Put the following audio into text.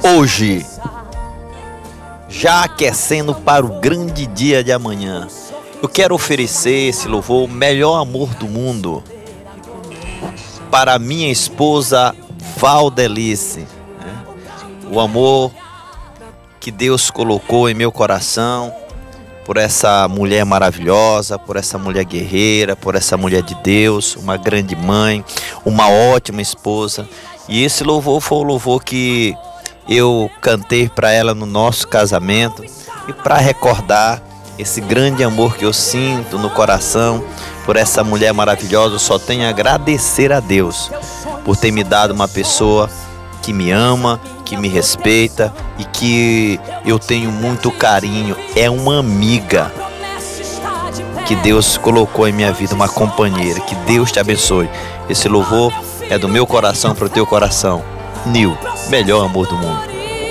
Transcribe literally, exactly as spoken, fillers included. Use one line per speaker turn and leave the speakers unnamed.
Hoje, já aquecendo para o grande dia de amanhã, eu quero oferecer esse louvor, o melhor amor do mundo, para minha esposa Valdelice, né? O amor que Deus colocou em meu coração por essa mulher maravilhosa, por essa mulher guerreira, por essa mulher de Deus, uma grande mãe, uma ótima esposa. E esse louvor foi o louvor que eu cantei para ela no nosso casamento e para recordar esse grande amor que eu sinto no coração por essa mulher maravilhosa. Eu só tenho a agradecer a Deus por ter me dado uma pessoa que me ama, que me respeita e que eu tenho muito carinho. É uma amiga que Deus colocou em minha vida, uma companheira. Que Deus te abençoe. Esse louvor é do meu coração para o teu coração. Nil, melhor amor do mundo.